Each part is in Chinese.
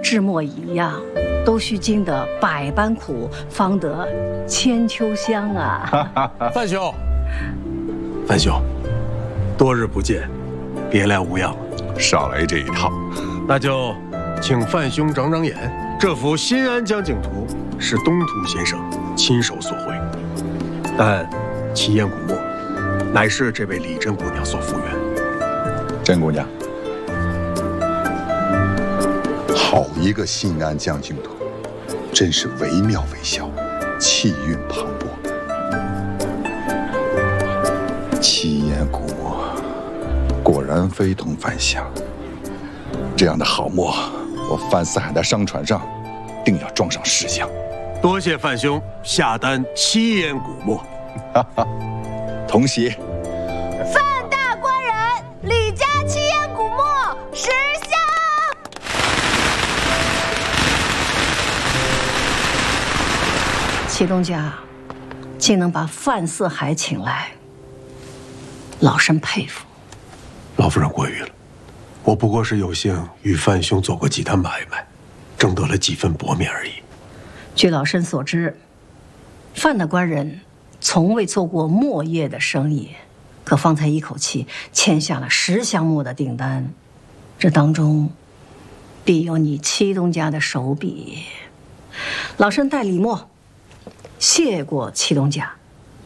制墨一样，都需经得百般苦，方得千秋香啊！ 范兄，范兄，多日不见，别来无恙了。 少来这一套， 那就请范兄长长眼。这幅《新安江景图》是东土先生亲手所绘，但奇岩古墨乃是这位李真姑娘所复原。 真姑娘，好一个新安江景图，真是惟妙惟肖，气韵磅礴。奇岩古墨，果然非同凡响。这样的好墨，我范四海的商船上定要装上10箱。 多谢范兄下单奇岩古墨。 同喜。 范大官人，李家奇岩古墨10箱。 祁东家竟能把范四海请来，老身佩服。 老夫人过誉了，我不过是有幸与范兄做过几单买卖，挣得了几分薄面而已。 据老身所知，范大官人从未做过墨业的生意，可方才一口气签下了10箱墨的订单，这当中必有你祁东家的手笔。老身代李墨谢过祁东家。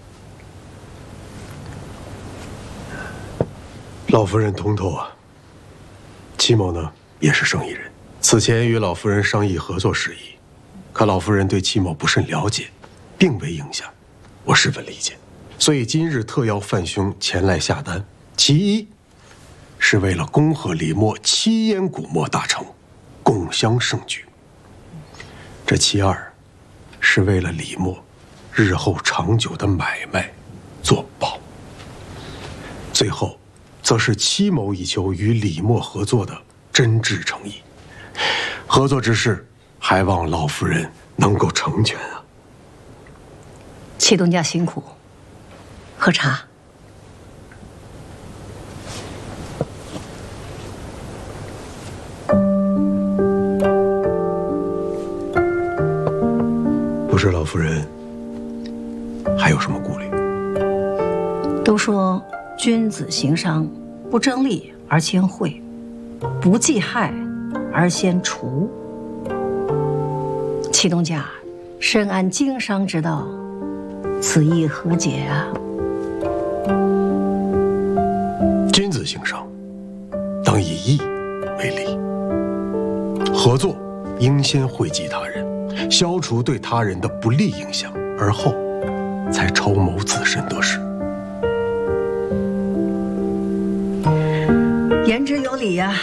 老夫人通透啊。祁某呢也是生意人，此前与老夫人商议合作事宜，可老夫人对祁某不甚了解，并未应下，我十分理解，所以今日特邀范兄前来下单。其一是为了恭贺李墨奇岩古墨大成，共襄盛举；这其二是为了李墨日后长久的买卖做保；最后则是祁某以求与李墨合作的真挚诚意。合作之事，还望老夫人能够成全啊。 祁东家辛苦，喝茶。 不知老夫人还有什么顾虑？ 都说君子行商，不争利而先惠，不计害而先除。祁东家深谙经商之道，此意何解啊？ 君子行商，当以义为利。合作应先惠及他人，消除对他人的不利影响，而后才筹谋自身得失。 言之有理呀。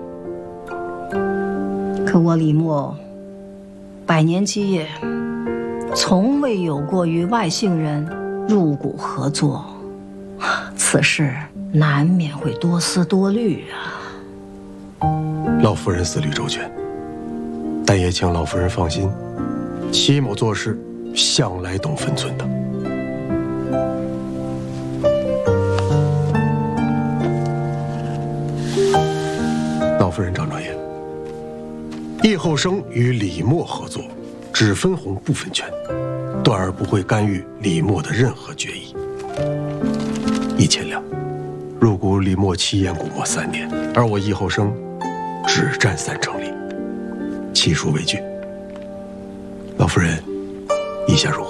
可我李墨100年基业，从未有过与外姓人入股合作，此事难免会多思多虑啊。 老夫人思虑周全，但也请老夫人放心，祁某做事向来懂分寸的。老夫人长长眼，易后生与李墨合作，只分红不分权，断而不会干预李墨的任何决议。1000两，入股李墨奇岩古墨3年，而我易后生只占30%利，其数未具。老夫人意下如何？